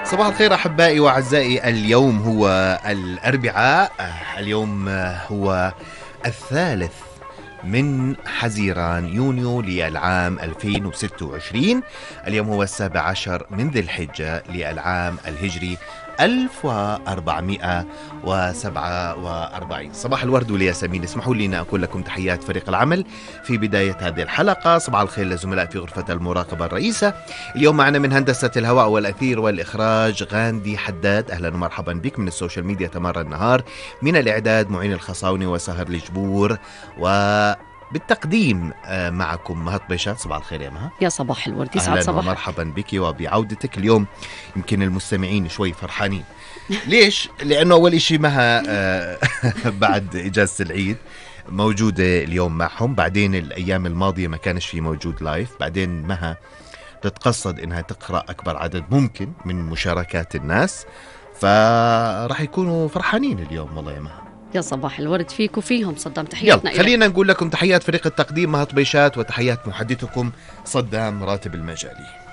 صباح الخير أحبائي وأعزائي. اليوم هو الأربعاء. اليوم هو 3 من حزيران يونيو للعام 2026. اليوم هو 17 من ذي الحجة للعام الهجري 1447. صباح الورد والياسمين. اسمحوا لي أن أقول لكم تحيات فريق العمل في بداية هذه الحلقة. صباح الخير لزملاء في غرفة المراقبة الرئيسة. اليوم معنا من هندسة الهواء والأثير والإخراج غاندي حداد، أهلا ومرحبا بك. من السوشيال ميديا تمر النهار، من الإعداد معين الخصاوني وسهر الجبور، بالتقديم معكم مهط بيشات. صباح الخير يا مها. يا صباح الورد، يسعد صباحك. أهلا ومرحبا بك وبعودتك. اليوم يمكن المستمعين شوي فرحانين. ليش؟ لأنه أول إشي مها بعد إجازة العيد موجودة اليوم معهم. بعدين الأيام الماضية ما كانش في موجود لايف. بعدين مها تتقصد إنها تقرأ أكبر عدد ممكن من مشاركات الناس، فرح يكونوا فرحانين اليوم. والله يا مها يا صباح الورد فيك وفيهم صدام. تحياتنا يلا خلينا نقول لكم تحيات فريق التقديم مهط بيشات، وتحيات محدثكم صدام راتب المجالي.